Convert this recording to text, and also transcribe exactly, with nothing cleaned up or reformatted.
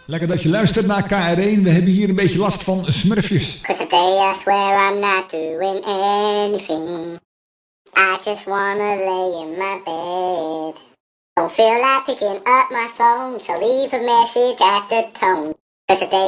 Lekker dat je luistert naar K R één. We hebben hier een beetje last van smurfjes. Cause today I swear I'm not doing anything. I just wanna lay in my bed. Don't feel like picking up my phone, so leave a message at the tone. Cause today